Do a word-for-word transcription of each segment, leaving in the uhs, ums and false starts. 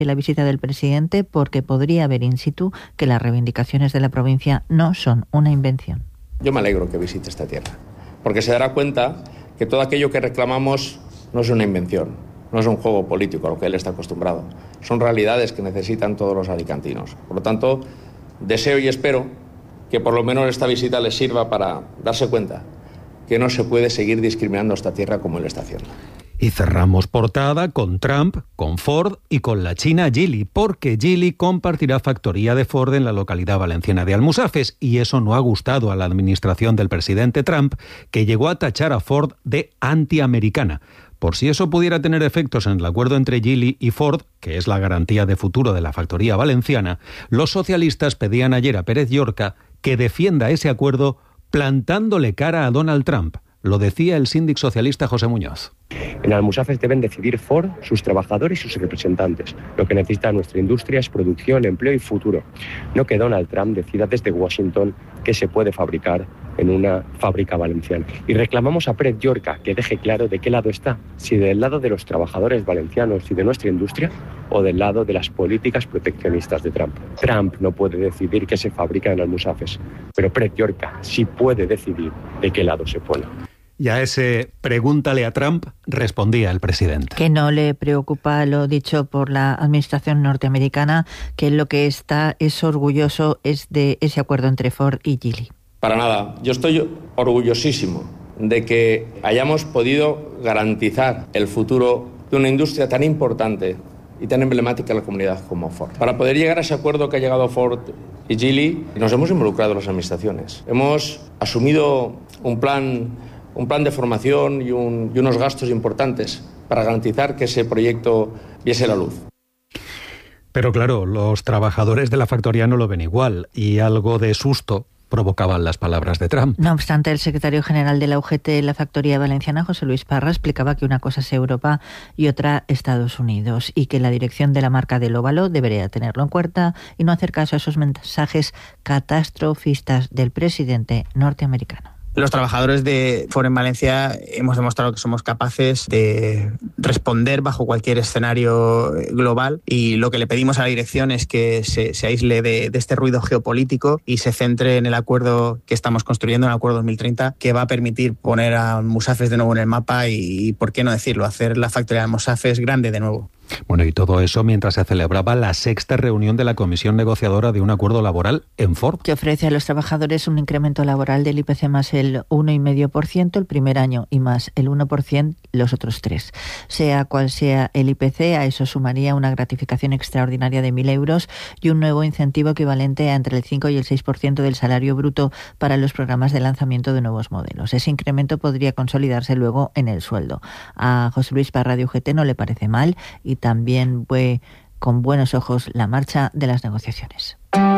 la visita del presidente porque podría ver in situ que las reivindicaciones de la provincia no son una invención. Yo me alegro que visite esta tierra, porque se dará cuenta que todo aquello que reclamamos no es una invención, no es un juego político a lo que él está acostumbrado. Son realidades que necesitan todos los alicantinos. Por lo tanto, deseo y espero que por lo menos esta visita les sirva para darse cuenta que no se puede seguir discriminando a esta tierra como él está haciendo. Y cerramos portada con Trump, con Ford y con la china Geely, porque Geely compartirá factoría de Ford en la localidad valenciana de Almusafes, y eso no ha gustado a la administración del presidente Trump, que llegó a tachar a Ford de antiamericana. Por si eso pudiera tener efectos en el acuerdo entre Geely y Ford, que es la garantía de futuro de la factoría valenciana, los socialistas pedían ayer a Pérez Llorca que defienda ese acuerdo plantándole cara a Donald Trump. Lo decía el síndic socialista José Muñoz. En Almusafes deben decidir Ford, sus trabajadores y sus representantes. Lo que necesita nuestra industria es producción, empleo y futuro. No que Donald Trump decida desde Washington qué se puede fabricar en una fábrica valenciana. Y reclamamos a Pérez Llorca que deje claro de qué lado está, si del lado de los trabajadores valencianos y de nuestra industria o del lado de las políticas proteccionistas de Trump. Trump no puede decidir qué se fabrica en Almusafes, pero Pérez Llorca sí puede decidir de qué lado se pone. Y a ese pregúntale a Trump respondía el presidente. Que no le preocupa lo dicho por la administración norteamericana, que lo que está es orgulloso es de ese acuerdo entre Ford y Geely. Para nada. Yo estoy orgullosísimo de que hayamos podido garantizar el futuro de una industria tan importante y tan emblemática en la comunidad como Ford. Para poder llegar a ese acuerdo que ha llegado Ford y Geely, nos hemos involucrado las administraciones. Hemos asumido un plan... un plan de formación y, un, y unos gastos importantes para garantizar que ese proyecto viese la luz. Pero claro, los trabajadores de la factoría no lo ven igual y algo de susto provocaban las palabras de Trump. No obstante, el secretario general de la U G T en la factoría valenciana, José Luis Parra, explicaba que una cosa es Europa y otra Estados Unidos, y que la dirección de la marca del óvalo debería tenerlo en cuenta y no hacer caso a esos mensajes catastrofistas del presidente norteamericano. Los trabajadores de Ford en Valencia hemos demostrado que somos capaces de responder bajo cualquier escenario global, y lo que le pedimos a la dirección es que se, se aísle de, de este ruido geopolítico y se centre en el acuerdo que estamos construyendo, el acuerdo dos mil treinta, que va a permitir poner a Almusafes de nuevo en el mapa y, y, por qué no decirlo, hacer la factoría de Almusafes grande de nuevo. Bueno, y todo eso mientras se celebraba la sexta reunión de la comisión negociadora de un acuerdo laboral en Ford. Que ofrece a los trabajadores un incremento laboral del I P C más el uno coma cinco por ciento el primer año y más el uno por ciento los otros tres. Sea cual sea el I P C, a eso sumaría una gratificación extraordinaria de mil euros y un nuevo incentivo equivalente a entre el cinco y el seis por ciento del salario bruto para los programas de lanzamiento de nuevos modelos. Ese incremento podría consolidarse luego en el sueldo. A José Luis Parra de U G T no le parece mal y también ve con buenos ojos la marcha de las negociaciones.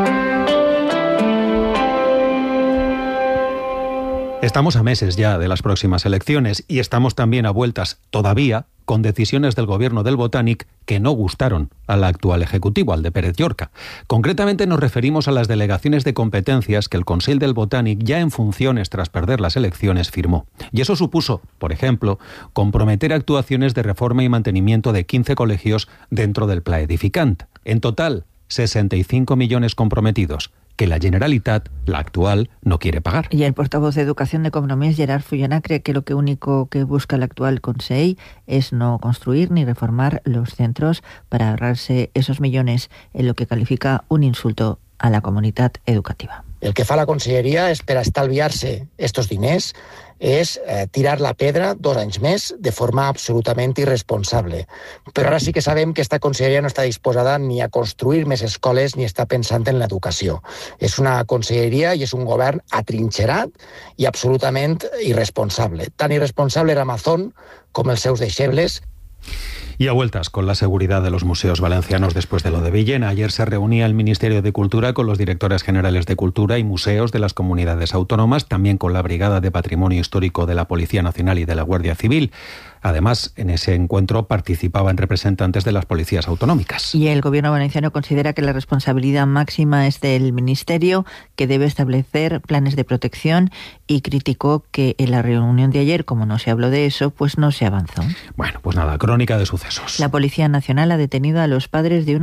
Estamos a meses ya de las próximas elecciones y estamos también a vueltas todavía con decisiones del gobierno del Botànic que no gustaron al actual ejecutivo, al de Pérez Llorca. Concretamente nos referimos a las delegaciones de competencias que el Consell del Botànic, ya en funciones tras perder las elecciones, firmó. Y eso supuso, por ejemplo, comprometer actuaciones de reforma y mantenimiento de quince colegios dentro del Pla Edificant. En total, sesenta y cinco millones comprometidos, que la Generalitat, la actual, no quiere pagar. Y el portavoz de Educación de Compromís, Gerard Fullana, cree que lo que único que busca el actual Consell es no construir ni reformar los centros para ahorrarse esos millones en lo que califica un insulto a la comunitat educativa. El que fa la conselleria és per estalviar-se estos diners, és eh, tirar la pedra dos anys més de forma absolutament irresponsable. Però ara sí que sabem que esta conselleria no està disposada ni a construir més escoles ni està pensant en l'educació. És una conselleria i és un govern atrinxerat i absolutament irresponsable. Tan irresponsable era Amazon com els seus deixebles. Y a vueltas con la seguridad de los museos valencianos después de lo de Villena. Ayer se reunía el Ministerio de Cultura con los directores generales de Cultura y museos de las comunidades autónomas, también con la Brigada de Patrimonio Histórico de la Policía Nacional y de la Guardia Civil. Además, en ese encuentro participaban representantes de las policías autonómicas. Y el Gobierno valenciano considera que la responsabilidad máxima es del Ministerio, que debe establecer planes de protección, y criticó que en la reunión de ayer, como no se habló de eso, pues no se avanzó. Bueno, pues nada, crónica de sucesos. La Policía Nacional ha detenido a los padres de una